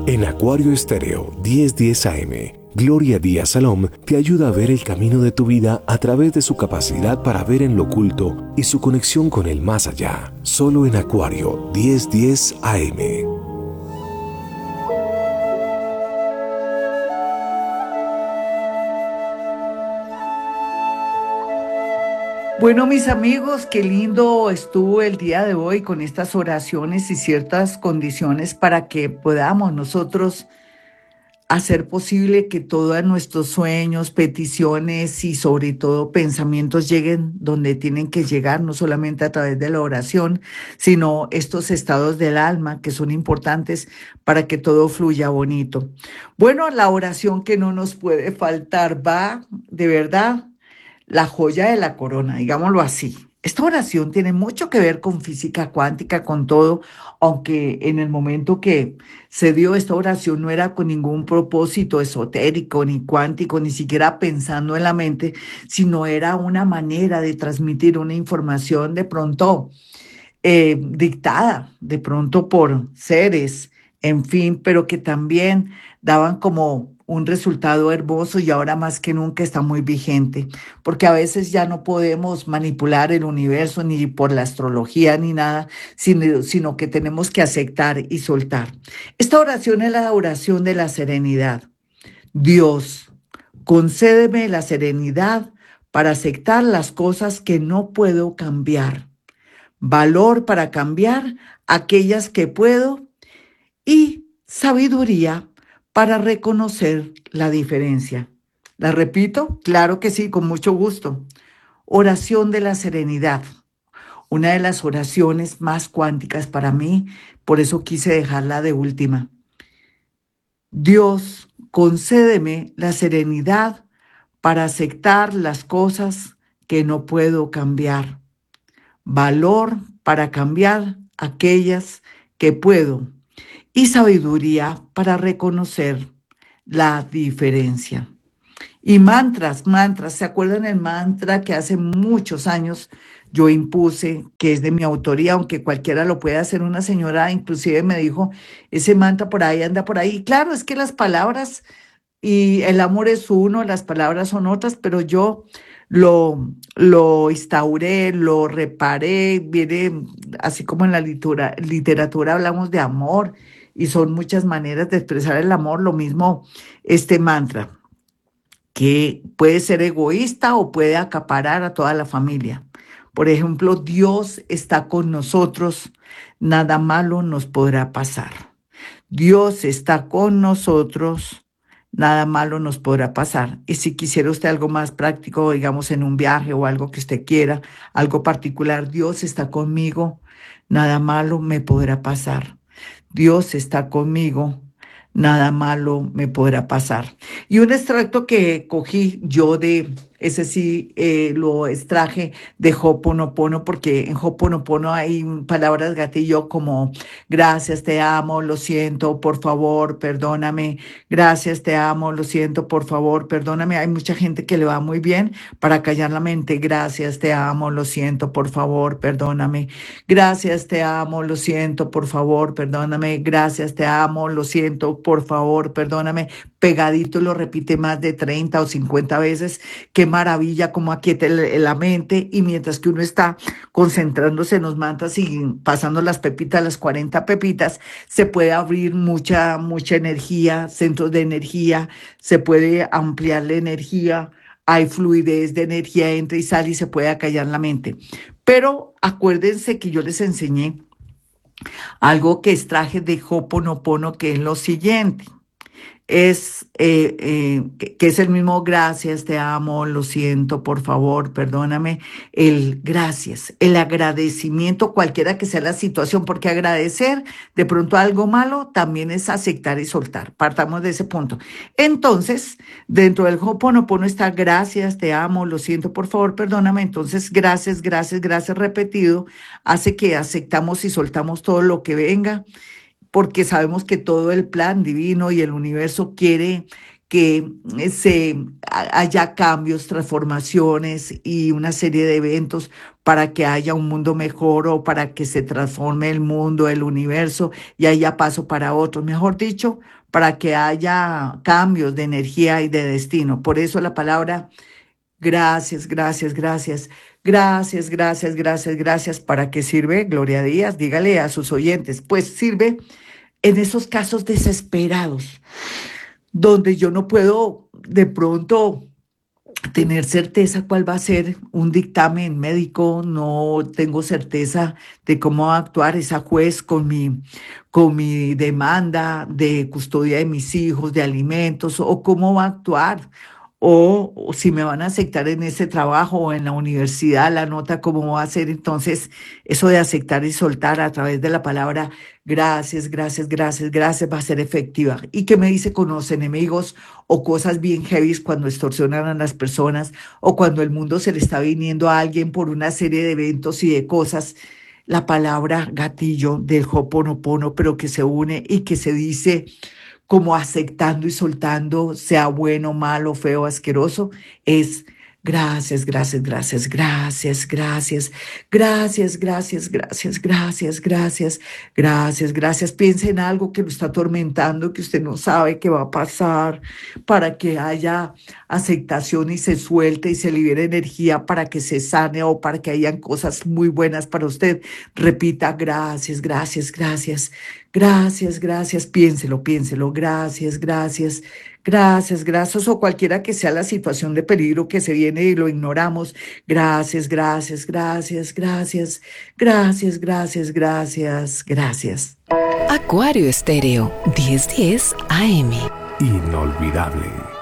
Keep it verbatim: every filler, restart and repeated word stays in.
En Acuario Estéreo diez diez A M, Gloria Díaz Salom te ayuda a ver el camino de tu vida a través de su capacidad para ver en lo oculto y su conexión con el más allá. Solo en Acuario diez diez A M. Bueno, mis amigos, qué lindo estuvo el día de hoy con estas oraciones y ciertas condiciones para que podamos nosotros hacer posible que todos nuestros sueños, peticiones y sobre todo pensamientos lleguen donde tienen que llegar, no solamente a través de la oración, sino estos estados del alma que son importantes para que todo fluya bonito. Bueno, la oración que no nos puede faltar va, de verdad, la joya de la corona, digámoslo así. Esta oración tiene mucho que ver con física cuántica, con todo, aunque en el momento que se dio esta oración no era con ningún propósito esotérico ni cuántico, ni siquiera pensando en la mente, sino era una manera de transmitir una información de pronto eh, dictada, de pronto por seres, en fin, pero que también daban como un resultado hermoso y ahora más que nunca está muy vigente, porque a veces ya no podemos manipular el universo ni por la astrología ni nada, sino, sino que tenemos que aceptar y soltar. Esta oración es la oración de la serenidad. Dios, concédeme la serenidad para aceptar las cosas que no puedo cambiar, valor para cambiar aquellas que puedo y sabiduría para reconocer la diferencia. ¿La repito? Claro que sí, con mucho gusto. Oración de la serenidad, una de las oraciones más cuánticas para mí, por eso quise dejarla de última. Dios, concédeme la serenidad para aceptar las cosas que no puedo cambiar, valor para cambiar aquellas que puedo y sabiduría para reconocer la diferencia. Y mantras, mantras, ¿se acuerdan el mantra que hace muchos años yo impuse, que es de mi autoría, aunque cualquiera lo puede hacer? Una señora inclusive me dijo, ese mantra por ahí anda por ahí. Claro, es que las palabras y el amor es uno, las palabras son otras, pero yo lo, lo instauré, lo reparé, viene así como en la literatura, literatura hablamos de amor y son muchas maneras de expresar el amor, lo mismo este mantra, que puede ser egoísta o puede acaparar a toda la familia. Por ejemplo, Dios está con nosotros, nada malo nos podrá pasar. Dios está con nosotros, nada malo nos podrá pasar. Y si quisiera usted algo más práctico, digamos en un viaje o algo que usted quiera, algo particular, Dios está conmigo, nada malo me podrá pasar. Dios está conmigo, nada malo me podrá pasar. Y un extracto que cogí yo de, ese sí eh, lo extraje de Ho'oponopono, porque en Ho'oponopono hay palabras gatillo como gracias, te amo, lo siento, por favor, perdóname, gracias, te amo, lo siento, por favor, perdóname. Hay mucha gente que le va muy bien para callar la mente. Gracias, te amo, lo siento, por favor, perdóname. Gracias, te amo, lo siento, por favor, perdóname. Gracias, te amo, lo siento, por favor, perdóname. Pegadito lo repite más de treinta o cincuenta veces. Qué maravilla cómo aquieta el- la mente y mientras que uno está concentrándose en los mantras y pasando las pepitas, las cuarenta pepitas, se puede abrir mucha, mucha energía, centros de energía, se puede ampliar la energía, hay fluidez de energía, entra y sale y se puede acallar la mente. Pero acuérdense que yo les enseñé algo que extraje de Ho'oponopono, que es lo siguiente. Es eh, eh, que, que es el mismo gracias, te amo, lo siento, por favor, perdóname. El gracias, el agradecimiento, cualquiera que sea la situación, porque agradecer de pronto algo malo también es aceptar y soltar. Partamos de ese punto. Entonces, dentro del Ho'oponopono está gracias, te amo, lo siento, por favor, perdóname. Entonces, gracias, gracias, gracias repetido hace que aceptamos y soltamos todo lo que venga porque sabemos que todo el plan divino y el universo quiere que se haya cambios, transformaciones y una serie de eventos para que haya un mundo mejor o para que se transforme el mundo, el universo y haya paso para otros. Mejor dicho, para que haya cambios de energía y de destino. Por eso la palabra gracias, gracias, gracias, gracias, gracias, gracias, gracias. ¿Para qué sirve? Gloria a Dios, dígale a sus oyentes. Pues sirve en esos casos desesperados, donde yo no puedo de pronto tener certeza cuál va a ser un dictamen médico, no tengo certeza de cómo va a actuar esa juez con mi, con mi demanda de custodia de mis hijos, de alimentos, o cómo va a actuar, o, o si me van a aceptar en ese trabajo o en la universidad, la nota, cómo va a ser. Entonces, eso de aceptar y soltar a través de la palabra gracias, gracias, gracias, gracias va a ser efectiva. ¿Y qué me dice con los enemigos o cosas bien heavy cuando extorsionan a las personas o cuando el mundo se le está viniendo a alguien por una serie de eventos y de cosas? La palabra gatillo del Ho'oponopono, pero que se une y que se dice como aceptando y soltando, sea bueno, malo, feo, asqueroso, es gracias, gracias, gracias, gracias, gracias, gracias, gracias, gracias, gracias, gracias, gracias, gracias. Piense en algo que lo está atormentando, que usted no sabe qué va a pasar, para que haya aceptación y se suelte y se libere energía para que se sane o para que hayan cosas muy buenas para usted. Repita, gracias, gracias, gracias. Gracias, gracias, piénselo, piénselo, gracias, gracias, gracias, gracias, o cualquiera que sea la situación de peligro que se viene y lo ignoramos. Gracias, gracias, gracias, gracias, gracias, gracias, gracias, gracias. Acuario Estéreo, diez diez A M. Inolvidable.